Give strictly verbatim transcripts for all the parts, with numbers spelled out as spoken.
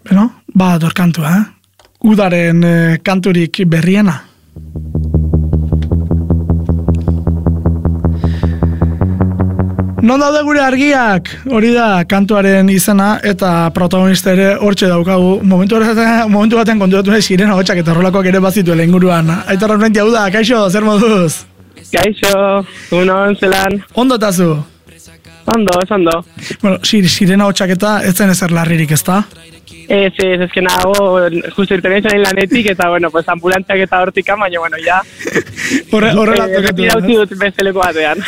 Beno, badator kantua, eh? Udaren eh, kanturik berriena. Non daude gure argiak? Hori da kantuaren izena eta protagonista ere hortxe daukagu. Momentu batean, momentu batean konturatu nahi Sirena hotxak eta horrelakoak ere bazituela inguruan. Aitor Armentia, hau da, kaixo, zer moduz? Kaixo, unon zelan. Ondo tazu? Ondo, ez ondo. Bueno, Sirena hotxak eta ez zen ezer larririk, ezta? Ez, ez, ez que nago, justo irten izan lanetik, eta, bueno, pues ambulantziak eta hortika, baina, bueno, ya... Horrela eh, tokatu. Eta utzi dut besteleko batean.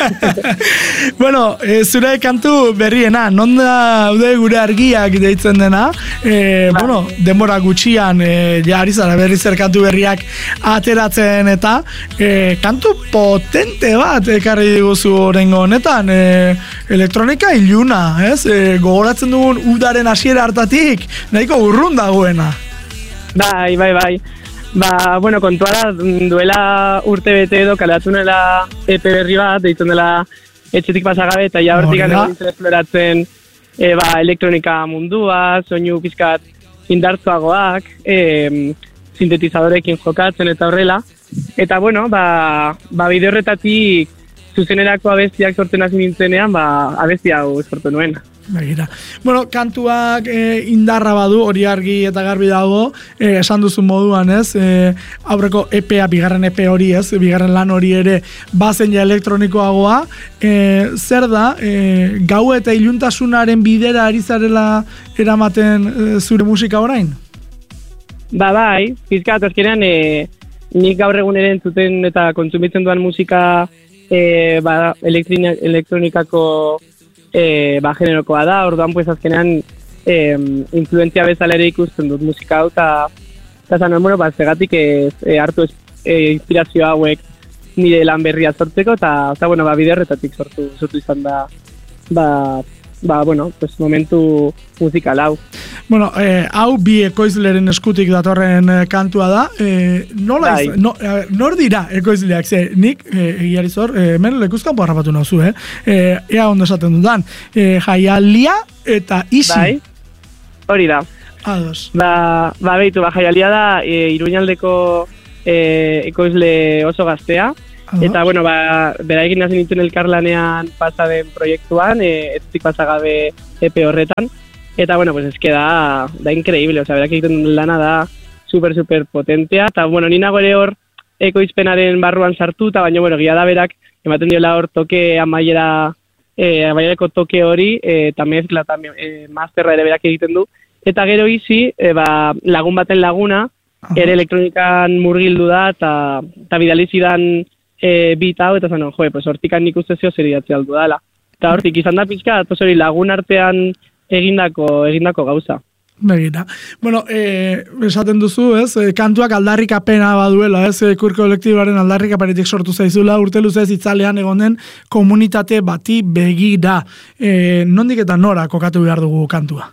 Bueno, e, zure kantu berriena, non daude gure argiak deitzen dena, e, ba. Bueno, denbora gutxian, e, ja ari zara berri zer kantu berriak ateratzen eta e, kantu potente bat ekarri diguzu orengo honetan, e, elektronika iluna, ez? E, gogoratzen dugun udaren hasiera hartatik, nahiko urrun dagoena. Bai, bai, bai. Ba, bueno, kontua da, duela urte bete edo kalatu nela E P berri bat, deitzen dela etxetik pasagabe, eta ja hortik gane gintzen esploratzen e, ba, elektronika mundua, soinu pizkat indartzuagoak, e, sintetizadorekin jokatzen eta horrela. Eta, bueno, ba, ba bide horretatik zuzenerako abestiak sortzen hasi nintzenean, ba, abesti hau sortu nuen. Begira. Bueno, kantuak e, indarra badu, hori argi eta garbi dago, e, esan duzu moduan, ez? E, aurreko E P A, bigarren E P hori, ez? Bigarren lan hori ere bazen ja elektronikoagoa. E, zer da, e, gau eta iluntasunaren bidera ari zarela eramaten e, zure musika orain? Ba, bai, pizkat, azkenean, e, nik gaur egun ere entzuten eta kontsumitzen duan musika e, ba, elektronikako E, ba, generokoa da, orduan pues azkenean e, influentzia bezala ere ikusten dut musika hau, eta zan, bueno, ba, zegatik ez, e, hartu e, inspirazio hauek nire lan berria sortzeko, eta bueno, ba, bide horretatik sortu, sortu izan da, ba, ba, bueno, pues momentu musikal hau. Bueno, eh, hau bi ekoizleren eskutik datorren eh, kantua da. Eh, nola iz, no, eh, nor dira ekoizleak? Ze, nik, eh, egiari zor, eh, hemen lekuzkan harrapatu nauzu, eh? eh? Ea ondo esaten dudan. Eh, Jaialia eta Isi. Bai, hori da. Ados. Ba, ba behitu, ba, Jaialia da e, Iruñaldeko e, ekoizle oso gaztea. Ados. Eta, bueno, ba, bera egin hasi nintzen elkarlanean pasa den proiektuan, e, etzik pasagabe E P horretan. Eta, bueno, pues es que da, da increíble, o sea, berak egiten lana da super, super potentea, eta, bueno, nina gore hor ekoizpenaren barruan sartu, eta baina, bueno, gia da berak, ematen diola hor toke amaiera, eh, amaierako toke hori, eh, eta mezkla, eta eh, masterra ere berak egiten du, eta gero Isi, eh, ba, lagun baten laguna, uh-huh. ere elektronikan murgildu da, eta, eta bidalizidan eh, bit hau, eta zanon, joe, pues hortikan nik uste zeo zer idatzi aldu dala. Eta hortik izan da pizka, eta hori lagun artean, egindako egindako gauza. Begira. Bueno, eh, esaten duzu, ez? E, kantuak aldarrikapena baduela, ez? E, Kur kolektiboaren aldarrikapenetik sortu zaizula, urte luzez itzalean egonen komunitate bati begira. E, nondik eta nora kokatu behar dugu kantua?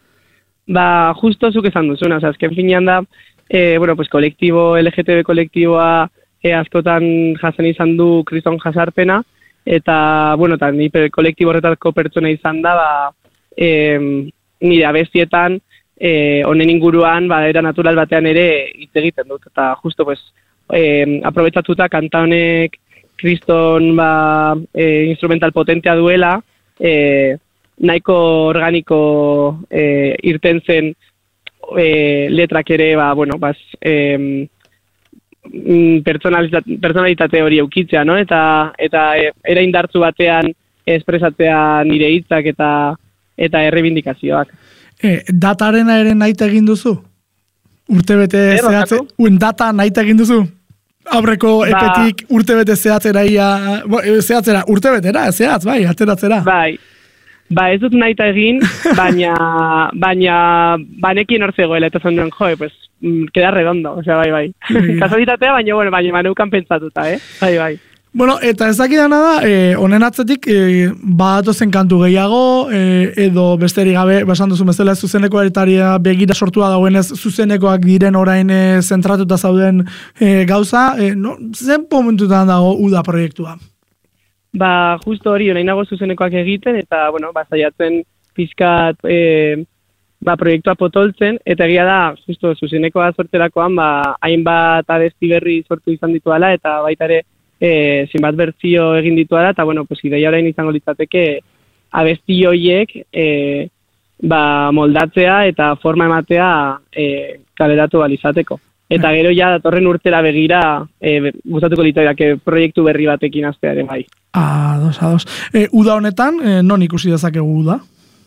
Ba, justo zuk esan duzuna, oza, azken finean da, e, bueno, pues kolektibo, L G T B kolektiboa e, askotan jasen izan du kriston jasarpena, eta, bueno, eta ni kolektibo horretako pertsona izan da, ba, E, nire abestietan e, honen inguruan ba, era natural batean ere hitz egiten dut, eta justo pues, e, aprobetsatuta kanta honek kriston ba, e, instrumental potentea duela, e, nahiko organiko e, irten zen e, letrak ere ba, bueno, bas, e, personalitate, personalitate hori eukitzea, no? eta, eta e, era indartzu batean espresatzea nire hitzak eta eta errebindikazioak. E, datarena ere nahi egin duzu? Urtebete e, zehatze, un data nahi egin duzu? Aurreko ba, epetik urtebete zehatzera ia, zehatzera, urtebetera, zehatz, bai, ateratzera. Bai, ba ez dut nahi egin, baina, baina, banekin hor zegoela, eta zon duen, joe, pues, queda redondo, osea, bai, bai. Kasualitatea, baina, bueno, baina maneukan pentsatuta, eh? Bai, bai. Bueno, eta ez dakidana da, eh, honen atzetik, eh, badatozen kantu gehiago, eh, edo besterik gabe, basan duzu bezala zuzeneko eritaria begira sortua dagoenez, zuzenekoak diren orain eh, zentratuta zauden eh, gauza, eh, no, zen momentutan dago uda proiektua? Ba, justo hori, nahi nago zuzenekoak egiten, eta, bueno, ba, zaiatzen pizkat, eh, ba, proiektua potoltzen, eta egia da, justo, zuzenekoa sortzerakoan, ba, hainbat abesti berri sortu izan dituala, eta baita ere, e, zinbat bertzio egin dituala, eta, bueno, pues, ideia orain izango litzateke, abesti hoiek, e, ba, moldatzea eta forma ematea e, kaleratu balizateko. Eta gero ja datorren urtera begira e, gustatuko litzaidake proiektu berri batekin hastearen bai. Ados, ados. E, uda honetan, e, non ikusi dezakegu uda?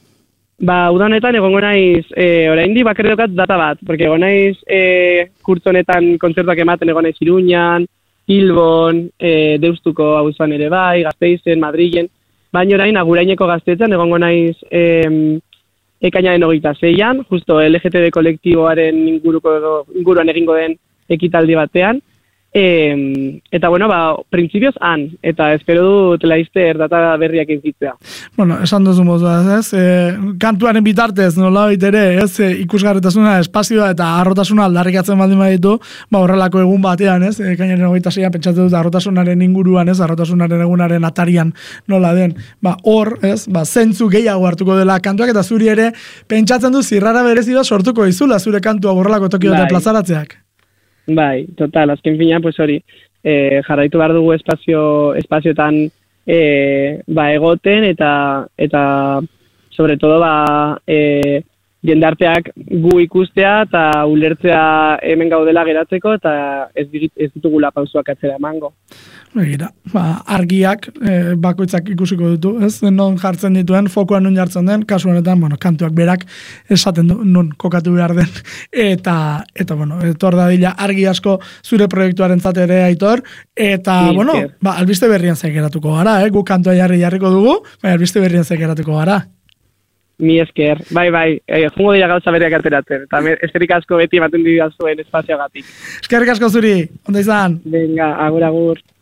Ba, uda honetan egongo naiz, e, oraindik bakarrik daukat data bat, porque egon naiz e, kurtzo honetan kontzertuak ematen egon naiz Iruñan, Bilbon, e, Deustuko auzoan ere bai, Gasteizen, Madrilen, baina orain aguraineko Gazteetan egongo naiz e, ekainaren hogeita zeian, justo L G T B kolektiboaren inguruko, inguruan egingo den ekitaldi batean, E, eta bueno, ba, printzipioz han, eta espero dut laizter data berriak egitea. Bueno, esan duzu modu, ez? E, kantuaren bitartez, nola ere, ez? E, ikusgarritasuna, espazioa eta harrotasuna aldarrikatzen baldin baditu, ba, horrelako egun batean, ez? E, kainaren hogeita zeian pentsatu dut harrotasunaren inguruan, ez? Harrotasunaren egunaren atarian nola den. Ba, hor, ez? Ba, zentzu gehiago hartuko dela kantuak, eta zuri ere pentsatzen du zirrara berezi da sortuko izula zure kantua horrelako tokiote plazaratzeak. Bai, total, azken fina, pues hori, e, jarraitu behar dugu espazio, espazioetan e, ba, egoten, eta, eta sobre todo, ba, e, jendarteak gu ikustea, eta ulertzea hemen gaudela geratzeko, eta ez, ez ditugula pausuak atzera emango. Begira, ba, argiak e, bakoitzak ikusiko ditu, ez? Non jartzen dituen, fokuan nun jartzen den, kasu honetan, bueno, kantuak berak esaten du, nun kokatu behar den, eta, eta bueno, etor dadila argi asko zure proiektuaren ere Aitor, eta, Ni, bueno, er. ba, albiste berrian zaikeratuko gara, eh? Gu kantua jarri jarriko dugu, bai, albiste berrian zaikeratuko gara. Mi esker, bai, bai, e, jungo dira gauza berriak ateratzen, eta eskerrik asko beti ematen dira zuen espazioagatik. Eskerrik asko zuri, onda izan? Venga, agur, agur.